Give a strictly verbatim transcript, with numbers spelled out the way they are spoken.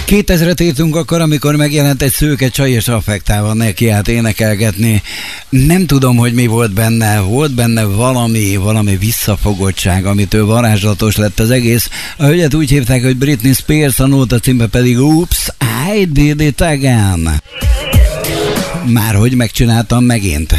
kétezret írtunk akkor, amikor megjelent egy szőke csaj, és affektálva neki át énekelgetni. Nem tudom, hogy mi volt benne. Volt benne valami, valami visszafogottság, amitől varázslatos lett az egész. A hölgyet úgy hívták, hogy Britney Spears, a nóta címe pedig Oops, I did it again. Márhogy megcsináltam megint.